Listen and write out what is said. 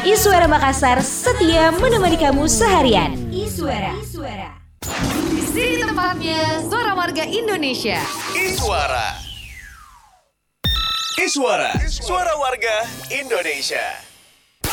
Iswara Makassar setia menemani kamu seharian. Iswara. Di sini tempatnya suara warga Indonesia. Iswara, suara warga Indonesia.